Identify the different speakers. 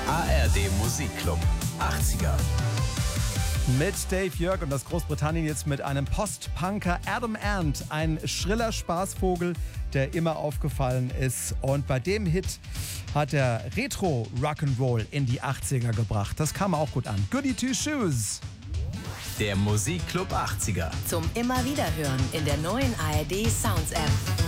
Speaker 1: ARD Musikclub 80er.
Speaker 2: Mit Dave Jörg und aus Großbritannien jetzt mit einem Post-Punker Adam Ant. Ein schriller Spaßvogel, der immer aufgefallen ist. Und bei dem Hit hat er Retro-Rock'n'Roll in die 80er gebracht. Das kam auch gut an. Goody Two Shoes.
Speaker 1: Der Musikclub 80er.
Speaker 3: Zum immer wieder hören in der neuen ARD Sounds App.